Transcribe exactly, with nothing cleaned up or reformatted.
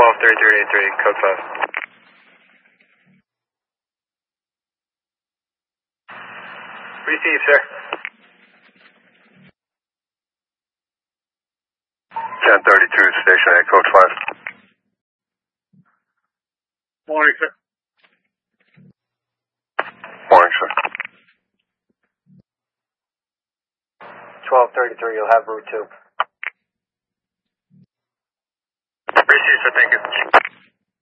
twelve thirty-three eighty-three, code five. Receive, sir. ten thirty-two, station eight, code five. Morning, sir. Morning, sir. twelve thirty-three, you'll have route two. Receive, sir, thank you.